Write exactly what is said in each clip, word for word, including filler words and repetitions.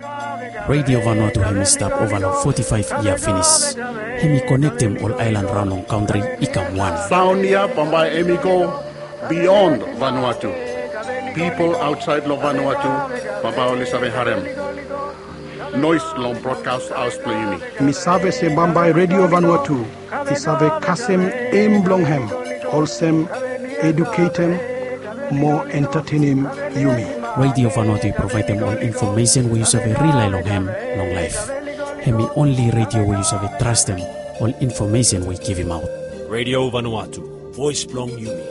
Radio Vanuatu hemi stop overlong forty-five year finish. Hemi connect them all island round on country ikam one. Sound here, Pambai Emi go beyond Vanuatu. People outside lo Vanuatu, Pambai Olisabe Harem. Noise long broadcast house playing. Misabe se Bambai Radio Vanuatu. Isabe kasem aim blonghem. Wholesome, educating, more entertaining yumi. Radio Vanuatu provide them all information we use of a rely long ham, long life. Hemi only radio we use of a trust them, all information we give him out. Radio Vanuatu, voice blong yumi.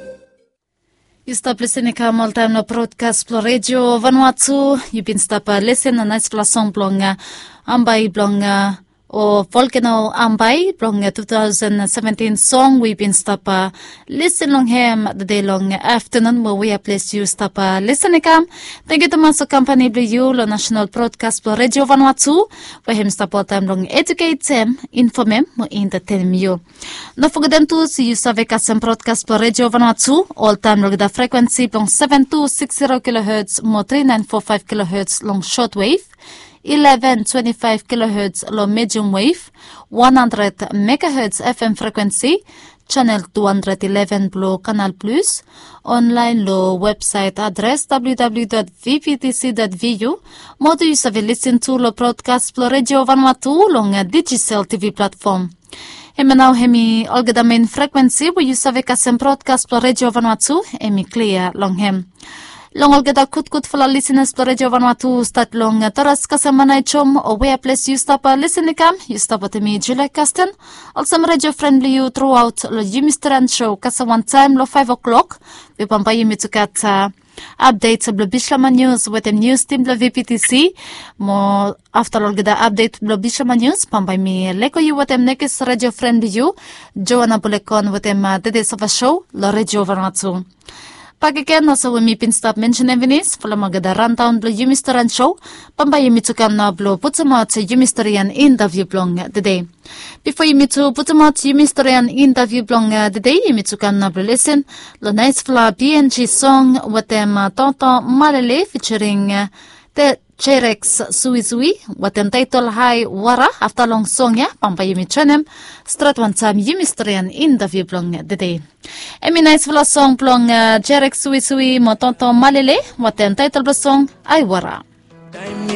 You stop listening to all time no broadcast for Radio Vanuatu. You been stop uh, listen a nice song blong uh, ambai blong uh, or volcano ambai blong uh, twenty seventeen song we been stop uh, listen long him the day long afternoon where we have placed you stop uh, listening come. Thank you to Maso Company Blue you lo national broadcast for Radio Vanuatu where him stop all time long educate them, inform them, mo entertain you. No forget them to see you avec us broadcast for Radio Vanuatu all time long the frequency long seven two six zero kilohertz mo three nine four five kilohertz long shortwave, eleven twenty-five kilohertz long medium wave, one hundred megahertz F M frequency, channel two hundred eleven below Canal Plus, online lo website address w w w dot v p t c dot v u. Modo you save listen to lo broadcast for Radio Vanuatu long a digital T V platform. Hemi now hemi olga the main frequency we use save kasem broadcast for Radio Vanuatu hemi clear long hem. Long olga da kut kut for listeners for Radio Vanuatu start long toras kasamana chom or where place you stop a listening cam you stop at me July Caston. Also radio friendly you throughout lo Yumisteran show kasa one time lo five o'clock. We pampa yumi to kat uh, updates blo Bishlama news with the news team blo V P T C. Mo after all the update blo Bishlama news pampa mi leko you with them next radio friendly you Joanna Bulekon with them uh, the days of a show lo Radio Vanuatu. Pagkakan nasa wami pinstop mention evenis for magada rundown blo Yumisteran show pamba yumi to come na blo put some out Yumisterian interview blong the day. Before you to put some out Yumisterian interview blong the day you to come na blo listen lo nice fla B N G song with them uh, Tonton Malele featuring uh, the Cherex Sui Sui with them title Hi Wara after long song ya pamba yumi chenem start one time Yumisterian interview blong the day. Emi nice fla song blong uh, Cherex Sui Sui mo Tonton Malele with them title the song Hi Wara.